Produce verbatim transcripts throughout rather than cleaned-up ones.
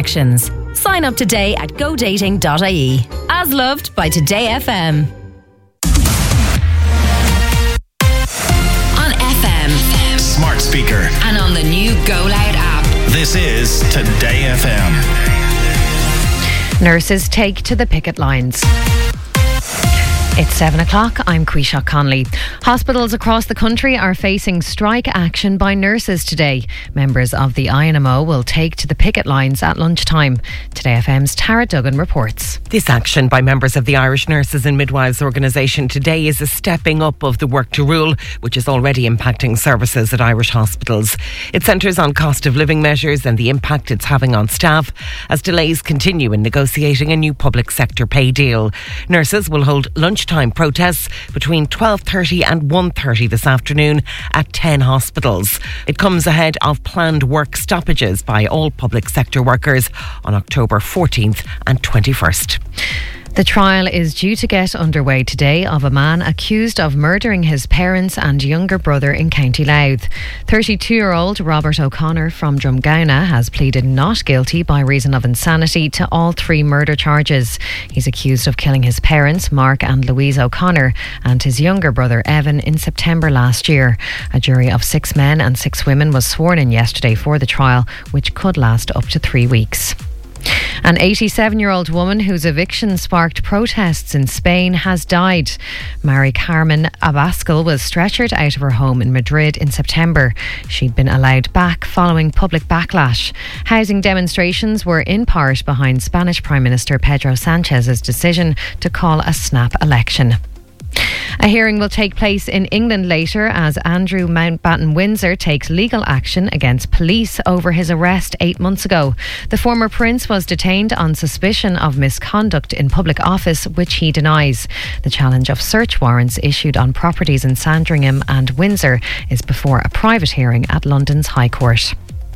connections. Sign up today at go dating dot I E. As loved by Today F M. On F M, smart speaker, and on the new Go Loud app. This is Today F M. Nurses take to the picket lines. It's seven o'clock. I'm Quisha Conley. Hospitals across the country are facing strike action by nurses today. Members of the I N M O will take to the picket lines at lunchtime. Today F M's Tara Duggan reports. This action by members of the Irish Nurses and Midwives organisation today is a stepping up of the work to rule, which is already impacting services at Irish hospitals. It centres on cost of living measures and the impact it's having on staff as delays continue in negotiating a new public sector pay deal. Nurses will hold lunch time protests between twelve thirty and one thirty this afternoon at ten hospitals. It comes ahead of planned work stoppages by all public sector workers on October fourteenth and twenty-first. The trial is due to get underway today of a man accused of murdering his parents and younger brother in County Louth. thirty-two-year-old Robert O'Connor from Drumgowna has pleaded not guilty by reason of insanity to all three murder charges. He's accused of killing his parents, Mark and Louise O'Connor, and his younger brother, Evan, in September last year. A jury of six men and six women was sworn in yesterday for the trial, which could last up to three weeks. An eighty-seven-year-old woman whose eviction sparked protests in Spain has died. Mary Carmen Abascal was stretchered out of her home in Madrid in September. She'd been allowed back following public backlash. Housing demonstrations were in part behind Spanish Prime Minister Pedro Sanchez's decision to call a snap election. A hearing will take place in England later as Andrew Mountbatten Windsor takes legal action against police over his arrest eight months ago. The former prince was detained on suspicion of misconduct in public office, which he denies. The challenge of search warrants issued on properties in Sandringham and Windsor is before a private hearing at London's High Court.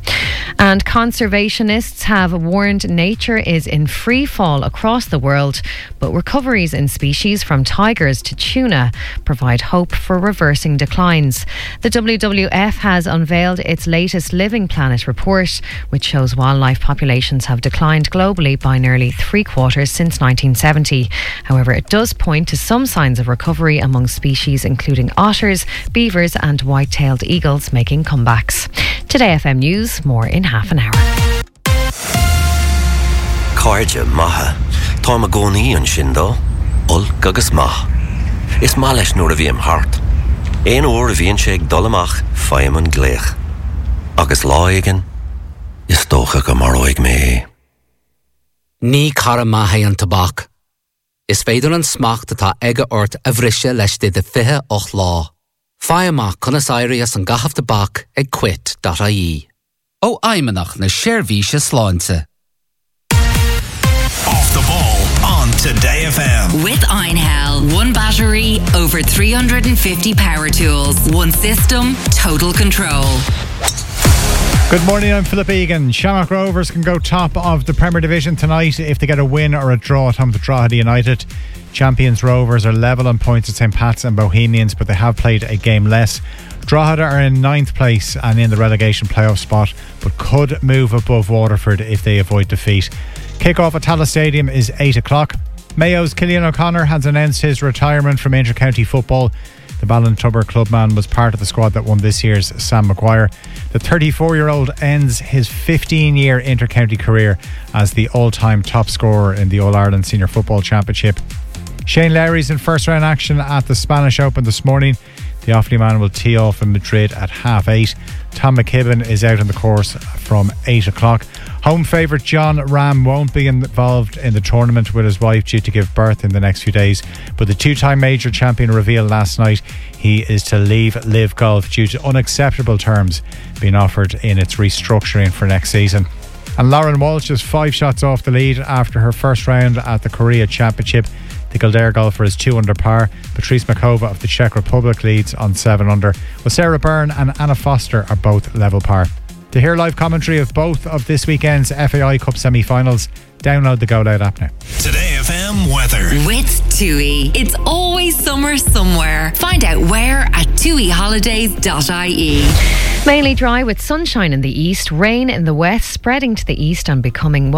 And conservationists have warned nature is in free fall across the world, but recoveries in species from tigers to tuna provide hope for reversing declines. The W W F has unveiled its latest Living Planet report, which shows wildlife populations have declined globally by nearly three quarters since nineteen seventy. However, it does point to some signs of recovery among species including otters, beavers and white-tailed eagles making comebacks. Today F M News, more in half an hour. Cardja maha, Tá goni an shindo, ul gagus mah. Is malish nur a bhí am hart. Ein oor a bhíon séag dolamach, fáim an gleich. Agus láigen, is tócha go maróig me. Ní cara maithé an tabak. Is féidir an smacht atá ega ort a bhrisise leis de de fiche och lá. Fáimach conas airias an gahaf tabak ag quit dot I E. Ó aimenach na sérvíse sláinte. Off the ball on Today F M. With Einhell, one battery, over three hundred fifty power tools, one system, total control. Good morning, I'm Philip Egan. Shamrock Rovers can go top of the Premier Division tonight if they get a win or a draw at home to Drogheda United. Champions Rovers are level on points at St Pat's and Bohemians, but they have played a game less. Drogheda are in ninth place and in the relegation playoff spot, but could move above Waterford if they avoid defeat. Kick-off at Tallaght Stadium is eight o'clock. Mayo's Cillian O'Connor has announced his retirement from inter-county football. The Ballintubber clubman was part of the squad that won this year's Sam Maguire. The thirty-four-year-old ends his fifteen-year inter-county career as the all-time top scorer in the All-Ireland Senior Football Championship. Shane Lowry's in first-round action at the Spanish Open this morning. The Offaly man will tee off in Madrid at half eight. Tom McKibben is out on the course from eight o'clock. Home favourite John Rahm won't be involved in the tournament with his wife due to give birth in the next few days. But the two-time major champion revealed last night he is to leave Live Golf due to unacceptable terms being offered in its restructuring for next season. And Lauren Walsh is five shots off the lead after her first round at the Korea Championship. The Kildare golfer is two under par. Patrice Makova of the Czech Republic leads on seven under. Well, Sarah Byrne and Anna Foster are both level par. To hear live commentary of both of this weekend's F A I Cup semi-finals, download the Go Loud app now. Today F M weather. With TUI. It's always summer somewhere. Find out where at tui holidays dot I E. Mainly dry with sunshine in the east, rain in the west, spreading to the east and becoming